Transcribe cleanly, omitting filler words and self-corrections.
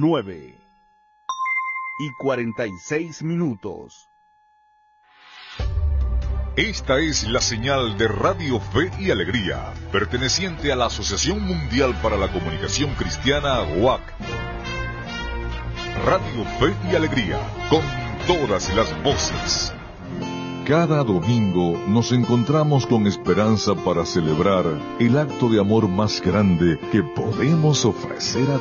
9:46. Esta es la señal de Radio Fe y Alegría, perteneciente a la Asociación Mundial para la Comunicación Cristiana, WAC. Radio Fe y Alegría, con todas las voces. Cada domingo nos encontramos con esperanza para celebrar el acto de amor más grande que podemos ofrecer a